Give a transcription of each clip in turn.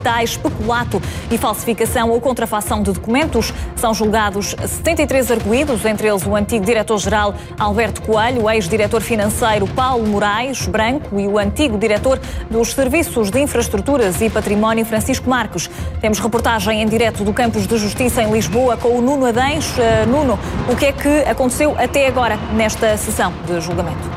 peculato e falsificação ou contrafação de documentos. São julgados 73 arguidos, entre eles o antigo diretor-geral Alberto Coelho, o ex-diretor financeiro Paulo Moraes Branco e o antigo diretor dos Serviços de Infraestruturas e Património Francisco Marques. Temos reportagem em direto do Campos de Justiça em Lisboa com o Nuno Adães. Nuno, o que é que aconteceu até agora nesta sessão de julgamento?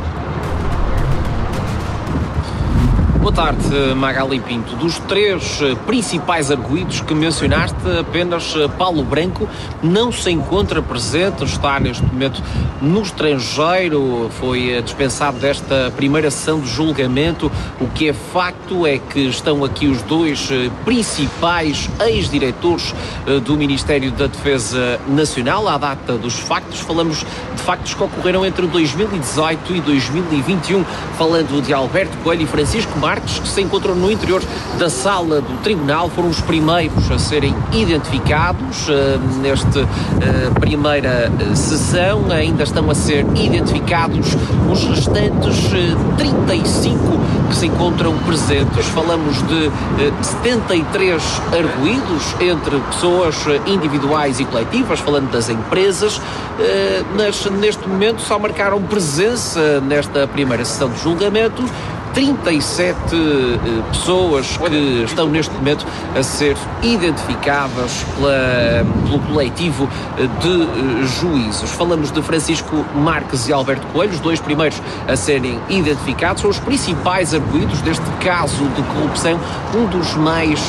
Boa tarde, Magali Pinto. Dos três principais arguidos que mencionaste, apenas Paulo Branco não se encontra presente, está neste momento no estrangeiro, foi dispensado desta primeira sessão de julgamento. O que é facto é que estão aqui os dois principais ex-diretores do Ministério da Defesa Nacional. À data dos factos, falamos de factos que ocorreram entre 2018 e 2021, falando de Alberto Coelho e Francisco Marques, que se encontram no interior da sala do tribunal. Foram os primeiros a serem identificados nesta primeira sessão. Ainda estão a ser identificados os restantes 35 que se encontram presentes. Falamos de 73 arguidos, entre pessoas individuais e coletivas, falando das empresas, mas neste momento só marcaram presença nesta primeira sessão de julgamento 37 pessoas que estão neste momento a ser identificadas pelo coletivo de juízes. Falamos de Francisco Marques e Alberto Coelho, os dois primeiros a serem identificados, são os principais arguidos deste caso de corrupção, um dos mais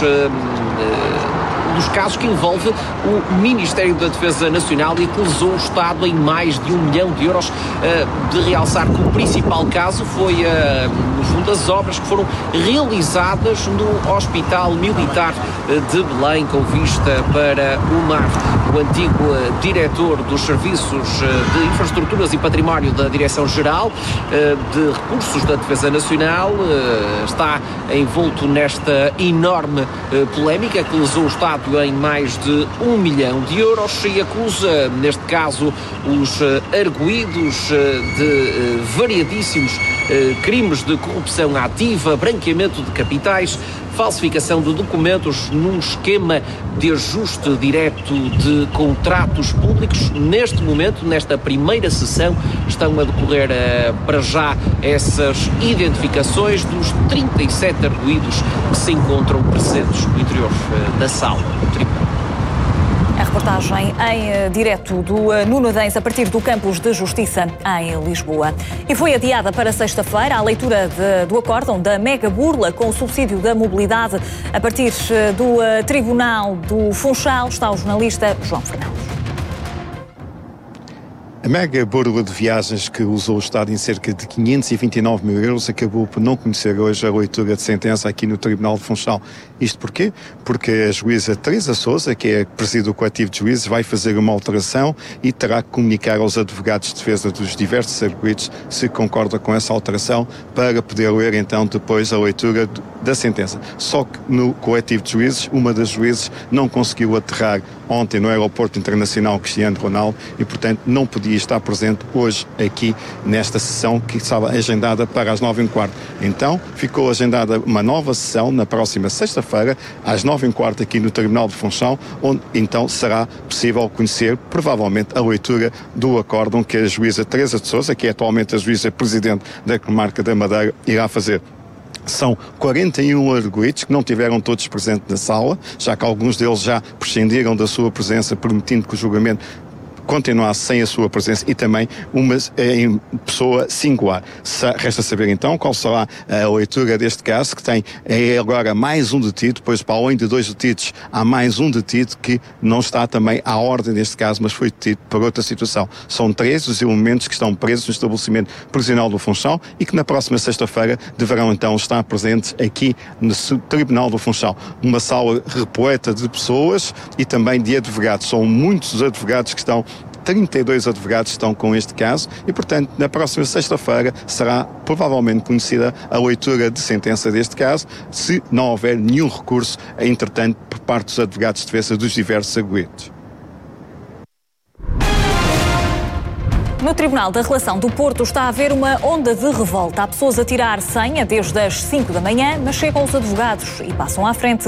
dos casos que envolve o Ministério da Defesa Nacional e que lesou o Estado em mais de 1 milhão de euros. De realçar que o principal caso foi, no fundo, as obras que foram realizadas no Hospital Militar de Belém, com vista para o mar. O antigo diretor dos Serviços de Infraestruturas e Património da Direção-Geral de Recursos da Defesa Nacional está envolto nesta enorme polémica que lesou o Estado em mais de 1 milhão de euros e acusa, neste caso, os arguidos de variadíssimos crimes de corrupção ativa, branqueamento de capitais, falsificação de documentos num esquema de ajuste direto de contratos públicos. Neste momento, nesta primeira sessão, estão a decorrer para já essas identificações dos 37 arguidos que se encontram presentes no interior da sala do tribunal. A reportagem em direto do Nuno Adães a partir do Campos de Justiça em Lisboa. E foi adiada para sexta-feira a leitura do acórdão da mega burla com o subsídio da mobilidade. A partir do Tribunal do Funchal está o jornalista João Fernandes. A mega burla de viagens que usou o Estado em cerca de 529 mil euros acabou por não conhecer hoje a leitura de sentença aqui no Tribunal de Funchal. Isto porquê? Porque a juíza Teresa Sousa, que é a que preside o coletivo de juízes, vai fazer uma alteração e terá que comunicar aos advogados de defesa dos diversos arguidos se concorda com essa alteração para poder ler então depois a leitura da sentença. Só que no coletivo de juízes, uma das juízes não conseguiu aterrar ontem no Aeroporto Internacional Cristiano Ronaldo e, portanto, não podia estar presente hoje aqui nesta sessão que estava agendada para as 9h15. Então, ficou agendada uma nova sessão na próxima sexta-feira, às 9h15 aqui no Tribunal de Funchal, onde então será possível conhecer, provavelmente, a leitura do acórdão que a juíza Teresa de Sousa, que é atualmente a juíza presidente da Comarca da Madeira, irá fazer. São 41 arguidos que não tiveram todos presentes na sala, já que alguns deles já prescindiram da sua presença, permitindo que o julgamento continuasse sem a sua presença e também uma em pessoa singular. Resta saber então qual será a leitura deste caso, que tem agora mais um detido, pois para além de 2 detidos há mais um detido que não está também à ordem neste caso, mas foi detido por outra situação. São 3 os elementos que estão presos no estabelecimento prisional do Funchal e que na próxima sexta-feira deverão então estar presentes aqui no Tribunal do Funchal. Uma sala repleta de pessoas e também de advogados. São muitos os advogados que estão 32 advogados estão com este caso e, portanto, na próxima sexta-feira será provavelmente conhecida a leitura de sentença deste caso, se não houver nenhum recurso, entretanto, por parte dos advogados de defesa dos diversos arguidos. No Tribunal da Relação do Porto está a haver uma onda de revolta. Há pessoas a tirar senha desde as 5 da manhã, mas chegam os advogados e passam à frente.